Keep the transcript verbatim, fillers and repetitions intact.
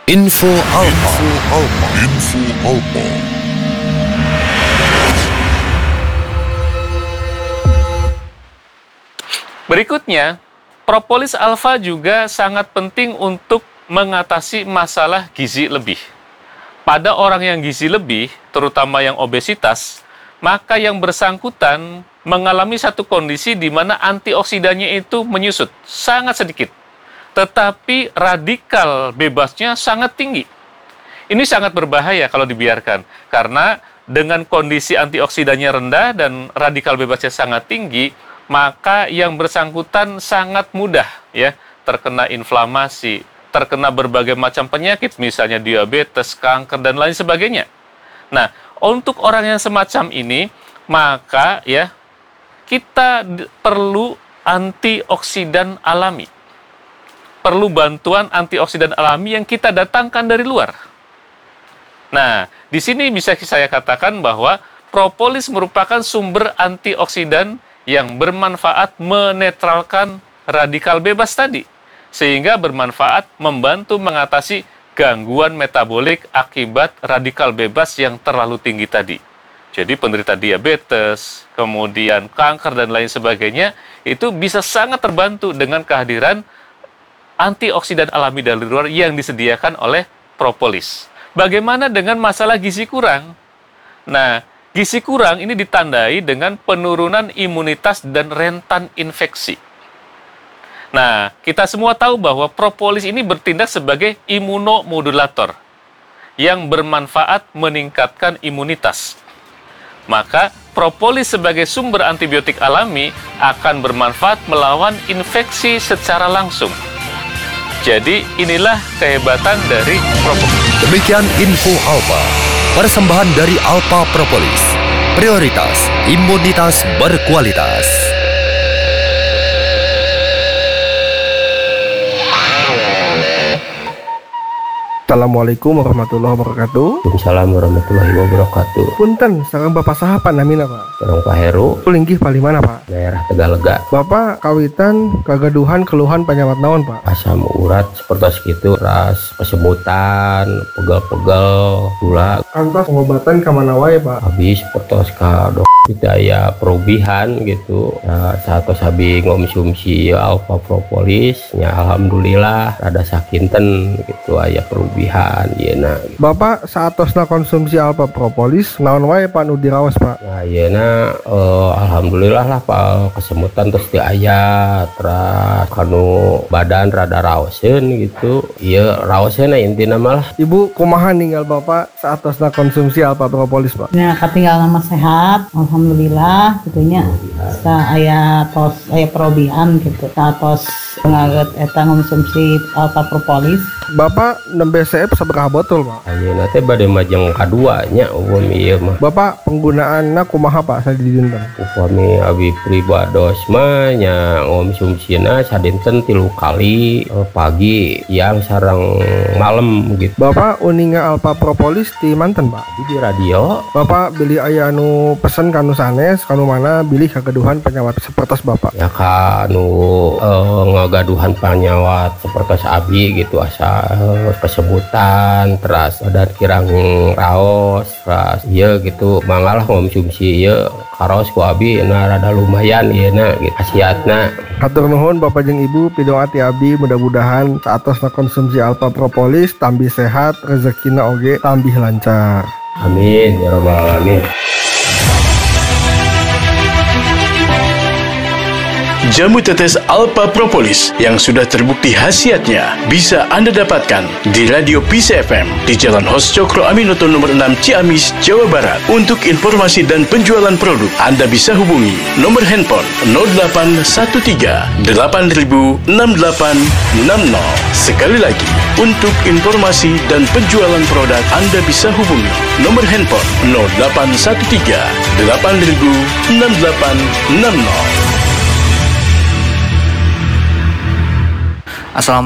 Info Alpa. Info Alpa. Info Alpa. Berikutnya, propolis alfa juga sangat penting untuk mengatasi masalah gizi lebih. Pada orang yang gizi lebih, terutama yang obesitas, maka yang bersangkutan mengalami satu kondisi di mana antioksidannya itu menyusut, sangat sedikit. Tetapi radikal bebasnya sangat tinggi. Ini sangat berbahaya kalau dibiarkan, karena dengan kondisi antioksidannya rendah dan radikal bebasnya sangat tinggi, maka yang bersangkutan sangat mudah ya terkena inflamasi, terkena berbagai macam penyakit, misalnya diabetes, kanker, dan lain sebagainya. Nah, untuk orang yang semacam ini, maka ya kita perlu antioksidan alami. Perlu bantuan antioksidan alami yang kita datangkan dari luar. Nah, di sini bisa saya katakan bahwa propolis merupakan sumber antioksidan yang bermanfaat menetralkan radikal bebas tadi, sehingga bermanfaat membantu mengatasi gangguan metabolik akibat radikal bebas yang terlalu tinggi tadi. Jadi penderita diabetes, kemudian kanker, dan lain sebagainya, itu bisa sangat terbantu dengan kehadiran antioksidan alami dari luar yang disediakan oleh propolis. Bagaimana dengan masalah gizi kurang? Nah, gizi kurang ini ditandai dengan penurunan imunitas dan rentan infeksi. Nah, kita semua tahu bahwa propolis ini bertindak sebagai imunomodulator yang bermanfaat meningkatkan imunitas. Maka, propolis sebagai sumber antibiotik alami akan bermanfaat melawan infeksi secara langsung. Jadi, inilah kehebatan dari propolis. Demikian Info Alpa, persembahan dari Alpa Propolis. Prioritas imunitas berkualitas. Assalamualaikum warahmatullahi wabarakatuh. Waalaikumsalam warahmatullahi wabarakatuh. Punten, sareng Bapak saha namina Pak? Sareng Pak Heru. Linggih pali mana Pak? Daerah Tegalega. Bapak kawitan kagaduhan keluhan penyawat naon Pak? Asam urat seperti itu, ras, kesemutan, pegel-pegel, gula. Kantos pengobatan kemana wae Pak? Habis seperti ka dok kita ya perubihan gitu. Ya, satu sabi ngomsumsi alfa propolis, ya alhamdulillah rada sakinten gitu aya perubihan yeuna. Bapak saatosna konsumsi alfa propolis naon wae Pak nu diraos Pak? Nah yeuna eh, alhamdulillah lah Pak kesemutan terus di aya terus kanu badan rada raoseun gitu. Ieu raoseun intina malah. Ibu kumaha ninggal Bapak saatosna konsumsi alfa propolis Pak? Ya katinggal nama sehat alhamdulillah gitunya. Sa aya tos aya perobihan gitu. Sa tos ngaget eta konsumsi alfa propolis. Bapak nembe C F sabaraha botol Pak? Ayeuna teh bade majeng kadua nya upami ieu mah. Bapak penggunaanna kumaha Pak sadinten? Upami abi pribados mah nya ngonsumsina sadinten tilu kali eh, pagi, siang sareng malam gitu. Bapak uninga alfa propolis di manten Pak? Di radio. Bapak beli aya anu pesen kanu sanes kanu mana bilih kagaduhan penyawat sepertos Bapak? Ya kanu eh, ngagaduhan penyawat sepertos abi gitu asa eh, kesebutan terus badan kirang raos terus iya gitu mangalah konsumsi iya karos ku abi na rada lumayan ieu na gitu khasiatna. Hatur nuhun Bapak jeung Ibu pidoa ti abdi mudah-mudahan saatosna konsumsi alfa propolis tambih sehat rezekina oge tambih lancar. Amin ya rabbal alamin. Jamu tetes Alpa Propolis yang sudah terbukti khasiatnya bisa Anda dapatkan di Radio Peace F M di Jalan Hos Cokro Aminoto nomor enam Ciamis, Jawa Barat. Untuk informasi dan penjualan produk, Anda bisa hubungi nomor handphone nol delapan satu tiga delapan nol enam delapan enam nol. Sekali lagi, untuk informasi dan penjualan produk, Anda bisa hubungi nomor handphone nol delapan satu tiga delapan nol enam delapan enam nol. Assalamualaikum.